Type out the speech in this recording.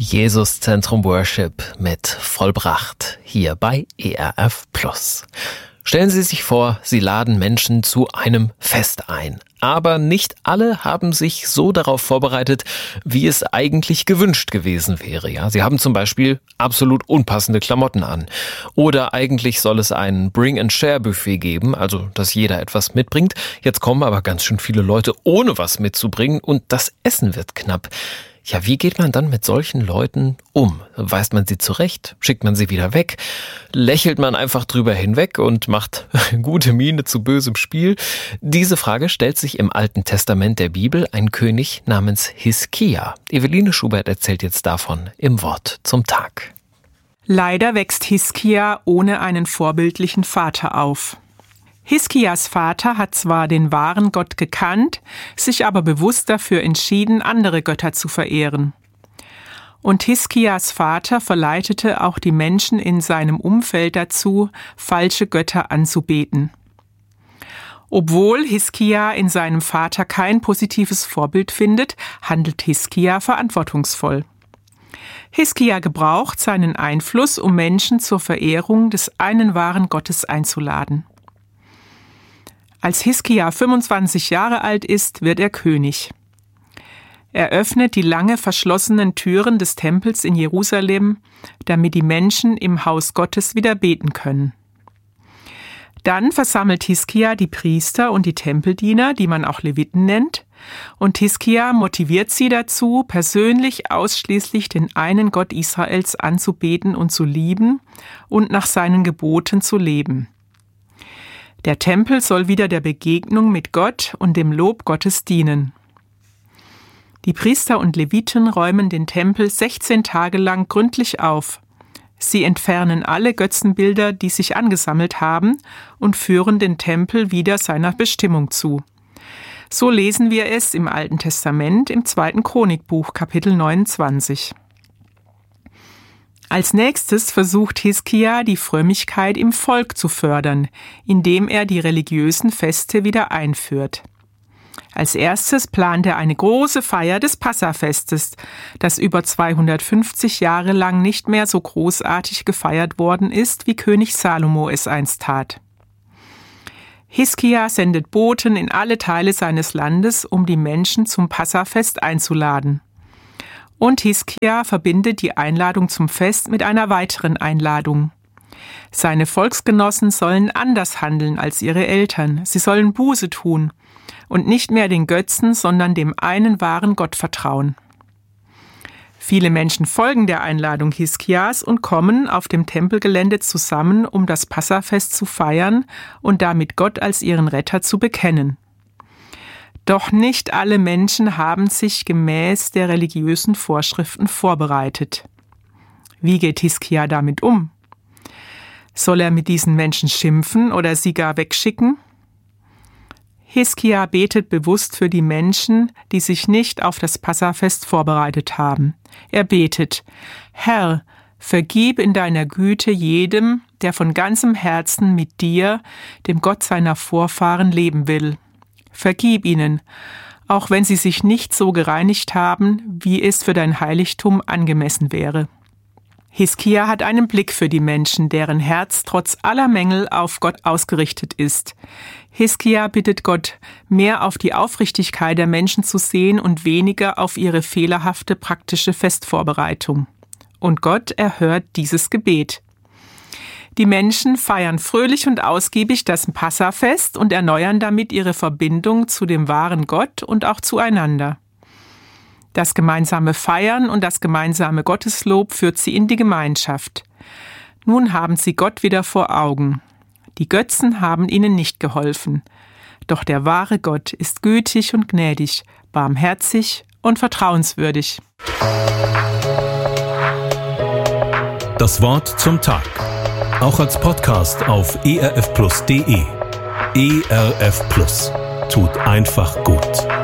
Jesuszentrum Worship mit Vollbracht hier bei ERF+. Stellen Sie sich vor, Sie laden Menschen zu einem Fest ein. Aber nicht alle haben sich so darauf vorbereitet, wie es eigentlich gewünscht gewesen wäre. Ja, sie haben zum Beispiel absolut unpassende Klamotten an. Oder eigentlich soll es ein Bring-and-Share-Buffet geben, also dass jeder etwas mitbringt. Jetzt kommen aber ganz schön viele Leute ohne was mitzubringen und das Essen wird knapp. Ja, wie geht man dann mit solchen Leuten um? Weist man sie zurecht? Schickt man sie wieder weg? Lächelt man einfach drüber hinweg und macht gute Miene zu bösem Spiel? Diese Frage stellt sich im Alten Testament der Bibel ein König namens Hiskia. Eveline Schubert erzählt jetzt davon im Wort zum Tag. Leider wächst Hiskia ohne einen vorbildlichen Vater auf. Hiskias Vater hat zwar den wahren Gott gekannt, sich aber bewusst dafür entschieden, andere Götter zu verehren. Und Hiskias Vater verleitete auch die Menschen in seinem Umfeld dazu, falsche Götter anzubeten. Obwohl Hiskia in seinem Vater kein positives Vorbild findet, handelt Hiskia verantwortungsvoll. Hiskia gebraucht seinen Einfluss, um Menschen zur Verehrung des einen wahren Gottes einzuladen. Als Hiskia 25 Jahre alt ist, wird er König. Er öffnet die lange verschlossenen Türen des Tempels in Jerusalem, damit die Menschen im Haus Gottes wieder beten können. Dann versammelt Hiskia die Priester und die Tempeldiener, die man auch Leviten nennt, und Hiskia motiviert sie dazu, persönlich ausschließlich den einen Gott Israels anzubeten und zu lieben und nach seinen Geboten zu leben. Der Tempel soll wieder der Begegnung mit Gott und dem Lob Gottes dienen. Die Priester und Leviten räumen den Tempel 16 Tage lang gründlich auf. Sie entfernen alle Götzenbilder, die sich angesammelt haben, und führen den Tempel wieder seiner Bestimmung zu. So lesen wir es im Alten Testament im 2. Chronikbuch, Kapitel 29. Als nächstes versucht Hiskia, die Frömmigkeit im Volk zu fördern, indem er die religiösen Feste wieder einführt. Als erstes plant er eine große Feier des Passafestes, das über 250 Jahre lang nicht mehr so großartig gefeiert worden ist, wie König Salomo es einst tat. Hiskia sendet Boten in alle Teile seines Landes, um die Menschen zum Passafest einzuladen. Und Hiskia verbindet die Einladung zum Fest mit einer weiteren Einladung. Seine Volksgenossen sollen anders handeln als ihre Eltern. Sie sollen Buße tun und nicht mehr den Götzen, sondern dem einen wahren Gott vertrauen. Viele Menschen folgen der Einladung Hiskias und kommen auf dem Tempelgelände zusammen, um das Passafest zu feiern und damit Gott als ihren Retter zu bekennen. Doch nicht alle Menschen haben sich gemäß der religiösen Vorschriften vorbereitet. Wie geht Hiskia damit um? Soll er mit diesen Menschen schimpfen oder sie gar wegschicken? Hiskia betet bewusst für die Menschen, die sich nicht auf das Passafest vorbereitet haben. Er betet: Herr, vergib in deiner Güte jedem, der von ganzem Herzen mit dir, dem Gott seiner Vorfahren, leben will. Vergib ihnen, auch wenn sie sich nicht so gereinigt haben, wie es für dein Heiligtum angemessen wäre. Hiskia hat einen Blick für die Menschen, deren Herz trotz aller Mängel auf Gott ausgerichtet ist. Hiskia bittet Gott, mehr auf die Aufrichtigkeit der Menschen zu sehen und weniger auf ihre fehlerhafte praktische Festvorbereitung. Und Gott erhört dieses Gebet. Die Menschen feiern fröhlich und ausgiebig das Passafest und erneuern damit ihre Verbindung zu dem wahren Gott und auch zueinander. Das gemeinsame Feiern und das gemeinsame Gotteslob führt sie in die Gemeinschaft. Nun haben sie Gott wieder vor Augen. Die Götzen haben ihnen nicht geholfen. Doch der wahre Gott ist gütig und gnädig, barmherzig und vertrauenswürdig. Das Wort zum Tag. Auch als Podcast auf erfplus.de. ERF Plus. Tut einfach gut.